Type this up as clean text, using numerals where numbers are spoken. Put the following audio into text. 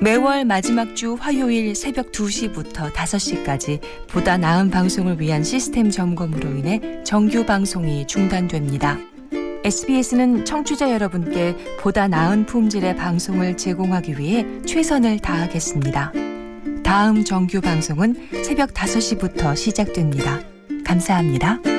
매월 마지막 주 화요일 새벽 2시부터 5시까지 보다 나은 방송을 위한 시스템 점검으로 인해 정규 방송이 중단됩니다. SBS는 청취자 여러분께 보다 나은 품질의 방송을 제공하기 위해 최선을 다하겠습니다. 다음 정규 방송은 새벽 5시부터 시작됩니다. 감사합니다.